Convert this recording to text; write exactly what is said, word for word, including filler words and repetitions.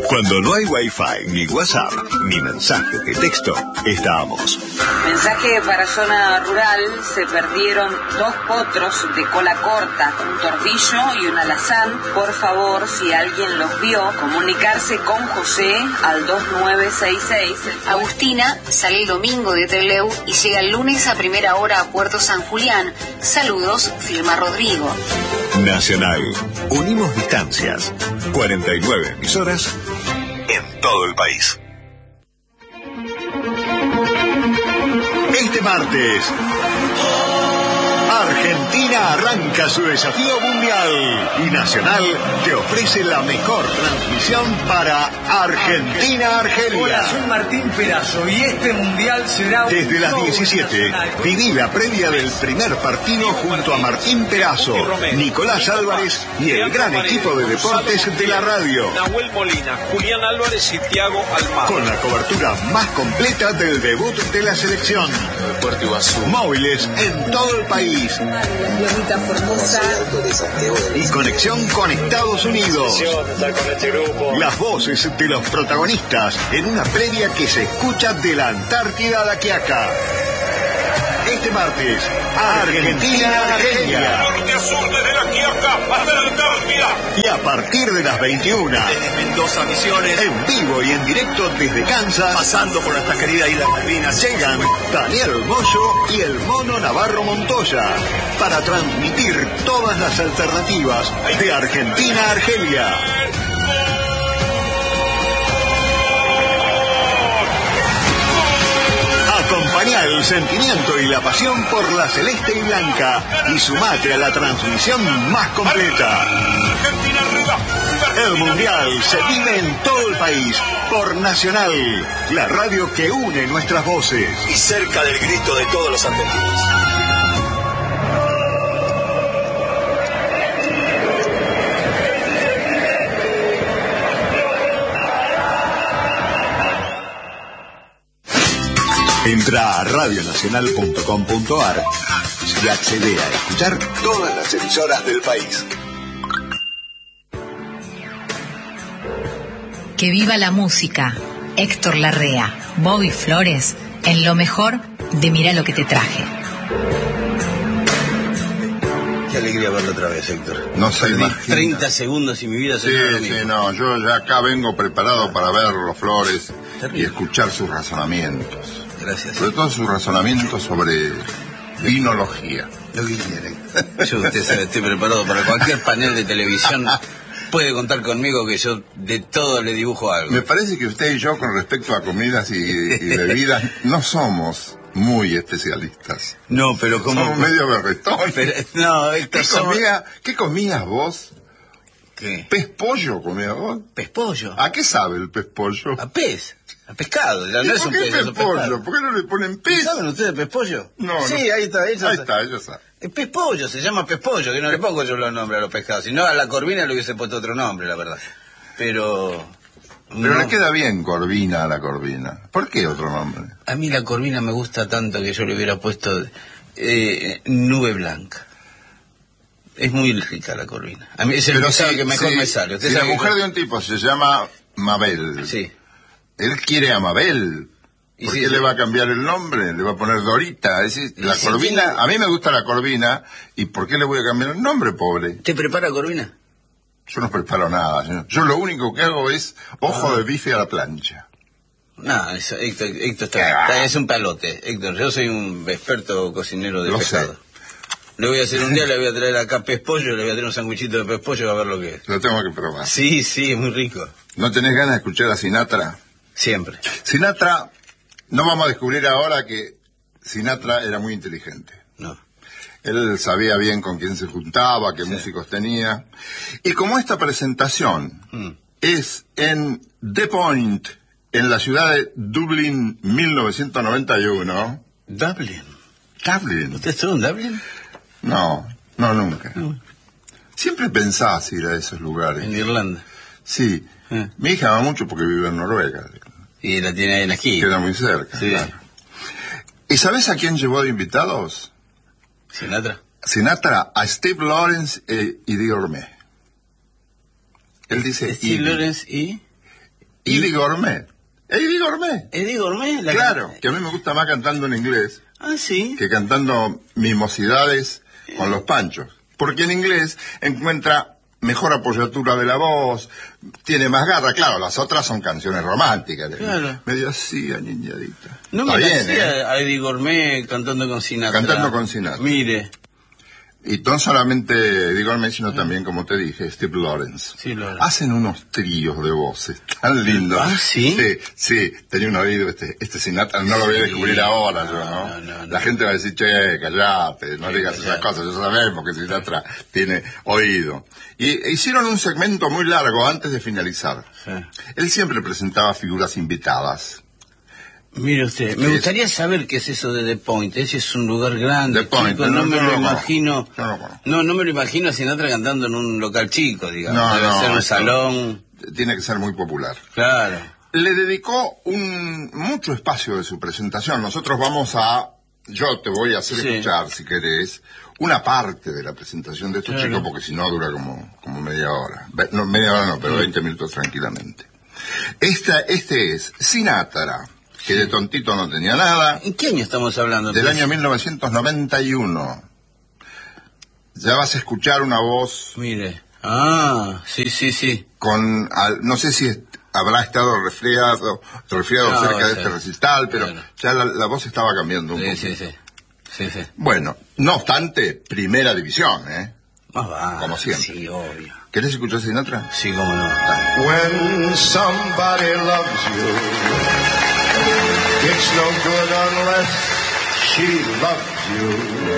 Cuando no hay Wi-Fi, ni WhatsApp, ni mensaje de texto, estamos. Mensaje para zona rural: se perdieron dos potros de cola corta, un tordillo y un alazán. Por favor, si alguien los vio, comunicarse con José al dos nueve seis seis. Agustina sale el domingo de Trelew y llega el lunes a primera hora a Puerto San Julián. Saludos, firma Rodrigo. Nacional. Unimos distancias. cuarenta y nueve emisoras en todo el país. Este martes, Argentina arranca su desafío mundial y Nacional te ofrece la mejor transmisión para Argentina-Argelia. Hola, soy Martín Perazo y este mundial será un Desde las diecisiete, viví la previa del primer partido junto a Martín Perazo, Nicolás Álvarez y el gran equipo de deportes de la radio. Nahuel Molina, Julián Álvarez y Thiago Almada. Con la cobertura más completa del debut de la selección. Móviles en todo el país. Y conexión con Estados Unidos. Las voces de los protagonistas en una previa que se escucha de la Antártida a la Quiaca. Este martes, Argentina-Argelia. Norte a sur desde la Quiaca hasta la Antártida. Y a partir de las veintiuna, desde Mendoza, Misiones, en vivo y en directo desde Kansas, pasando por nuestra querida isla Malvinas, llegan Daniel Moyo y el Mono Navarro Montoya para transmitir todas las alternativas de Argentina a Argelia. Acompañá el sentimiento y la pasión por la celeste y blanca y sumate a la transmisión más completa. El Mundial se vive en todo el país por Nacional, la radio que une nuestras voces. Y cerca del grito de todos los argentinos. Entra a radio nacional punto com punto a r y accede a escuchar todas las emisoras del país. Que viva la música. Héctor Larrea, Bobby Flores, en lo mejor de Mirá lo que te traje. Qué alegría verlo otra vez, Héctor. No se Perdí imagina. treinta segundos y mi vida se Sí, dio lo sí, mismo. no, yo ya acá vengo preparado para verlo, Flores, Terrible. y escuchar sus razonamientos. Gracias. Sobre todo sus razonamientos sobre vinología. Lo que quieren. Yo, usted sabe, estoy preparado para cualquier panel de televisión. Puede contar conmigo que yo de todo le dibujo algo. Me parece que usted y yo, con respecto a comidas y, y bebidas, no somos muy especialistas. No, pero como... Somos medio berretones. Pero, no, Héctor, ¿Qué, somos- comía, ¿Qué comías vos? ¿Qué? ¿Pez pollo comías vos? Pez pollo. ¿A qué sabe el pez pollo? A pez. A pescado. Ya ¿Y no es por un qué pez, pez es un pollo? pescado. ¿Por qué no le ponen pez? ¿Saben ustedes pez pollo? No, Sí, no. ahí está. Ahí está. Ahí está, ella sabe. Es pez pollo, se llama pez pollo, que no le pongo yo los nombres a los pescados. Si no, a la corvina le hubiese puesto otro nombre, la verdad. Pero... Pero no. le queda bien corvina a la corvina. ¿Por qué otro nombre? A mí la corvina me gusta tanto que yo le hubiera puesto eh, nube blanca. Es muy rica la corvina. A mí es el pescado si- que mejor si- me sale. Usted si la sabe que mujer yo- de un tipo se llama Mabel, Sí. él quiere a Mabel. Y ¿Por sí, qué sí. le va a cambiar el nombre? Le va a poner Dorita. Es decir, la sí, corvina, sí. a mí me gusta la corvina. ¿Y por qué le voy a cambiar el nombre, pobre? ¿Te prepara corvina? Yo no preparo nada, señor. Yo lo único que hago es ojo Ah. de bife a la plancha. No, eso, Héctor, Héctor ¿Qué está, va? está- es un palote. Héctor, yo soy un experto cocinero de Lo pescado. sé. Le voy a hacer un día, le voy a traer acá pez pollo, le voy a traer un sanguichito de pez pollo a ver lo que es. Lo tengo que probar. Sí, sí, es muy rico. ¿No tenés ganas de escuchar a Sinatra? Siempre. Sinatra, no vamos a descubrir ahora que Sinatra era muy inteligente. No. Él sabía bien con quién se juntaba, qué Sí. músicos tenía. Y como esta presentación Mm. es en The Point, en la ciudad de Dublín, mil novecientos noventa y uno. Dublin. ¿Dublin? ¿Usted estuvo en Dublin? No, no, nunca. No. Siempre pensás ir a esos lugares. En Irlanda. Sí. Eh. Mi hija va mucho porque vive en Noruega. Y la tiene ahí en la esquina. Queda muy cerca, Sí. claro. ¿Y sabés a quién llevó de invitados? Sinatra. Sinatra, a Steve Lawrence eh, y Dior Me. Él dice Steve Eddie. Lawrence y... Eddie Gourmet. Eddie Gourmet. Eddie Gourmet. La Claro, can... que a mí me gusta más cantando en inglés. Ah, sí. Que cantando mimosidades eh. con los Panchos. Porque en inglés encuentra mejor apoyatura de la voz, tiene más garra. Claro, las otras son canciones románticas. Claro. Medio así, aniñadita. No Está me bien, parecía ¿eh? a Eddie Gourmet cantando con Sinatra. Cantando con Sinatra. Mire. Y no solamente Eddie Gourmet, sino también, como te dije, Steve Lawrence. Sí, Lawrence. Hacen unos tríos de voces tan lindos. ¿Ah, sí? Sí, sí, tenía un oído, este, este Sinatra, no lo voy a descubrir sí. ahora yo, ¿no? No, no, no? La gente va a decir, che, callate, no sí, digas callate. Esas cosas, ya sabemos que Sinatra tiene oído. Y hicieron un segmento muy largo antes de finalizar. Sí. Él siempre presentaba figuras invitadas. Mire usted, me gustaría saber qué es eso de The Point. Ese es un lugar grande, The Point, chico, no, no me no lo no imagino. No, no, no, no me lo imagino a Sinatra cantando en un local chico, digamos. No, Debe no, ser un salón. Tiene que ser muy popular. Claro. Le dedicó un mucho espacio de su presentación. Nosotros vamos a, yo te voy a hacer sí. escuchar, si querés, una parte de la presentación de estos claro. chicos, porque si no dura como, como media hora. No, media hora no, pero sí. veinte minutos tranquilamente. Esta, este es Sinatra, que de tontito no tenía nada. ¿En qué año estamos hablando? Del año mil novecientos noventa y uno. Ya vas a escuchar una voz... Mire, ah, sí, sí, sí. Con, al, no sé si es, habrá estado resfriado, resfriado no, cerca de este recital, pero claro. ya la, la voz estaba cambiando un sí, poco. Sí, sí, sí, sí. Bueno, no obstante, primera división, ¿eh? Más va. Como siempre. Sí, obvio. ¿Querés escuchar Sinatra? Sí, cómo no. Dale. When somebody loves you, it's no good unless she loves you.